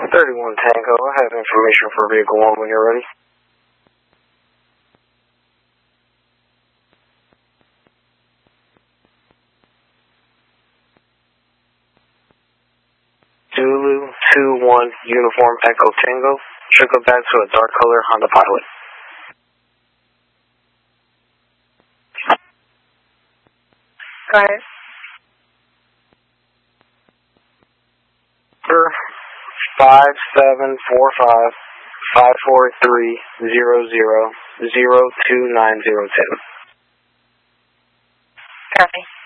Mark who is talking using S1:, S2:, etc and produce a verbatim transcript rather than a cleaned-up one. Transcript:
S1: thirty-one Tango, I have information for vehicle one when you're ready. Zulu two one Uniform Echo Tango, should go back to a dark color Honda Pilot.
S2: Go ahead.
S1: five seven four five, five four three zero zero, zero two nine zero two.
S2: Copy.